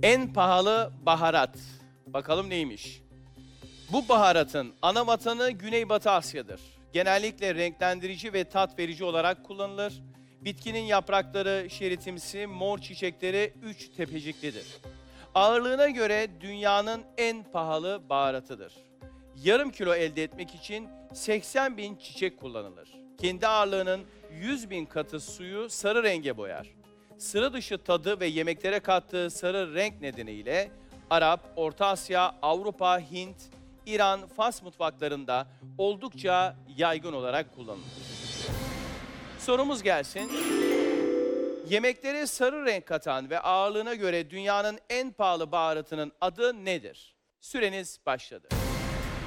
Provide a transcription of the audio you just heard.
En pahalı baharat. Bakalım neymiş? Bu baharatın ana vatanı Güneybatı Asya'dır. Genellikle renklendirici ve tat verici olarak kullanılır. Bitkinin yaprakları şeritimsi, mor çiçekleri 3 tepeciklidir. Ağırlığına göre dünyanın en pahalı baharatıdır. Yarım kilo elde etmek için 80 bin çiçek kullanılır. Kendi ağırlığının 100 bin katı suyu sarı renge boyar. Sıra dışı tadı ve yemeklere kattığı sarı renk nedeniyle Arap, Orta Asya, Avrupa, Hint, İran, Fas mutfaklarında oldukça yaygın olarak kullanılır. Sorumuz gelsin. Yemeklere sarı renk katan ve ağırlığına göre dünyanın en pahalı baharatının adı nedir? Süreniz başladı.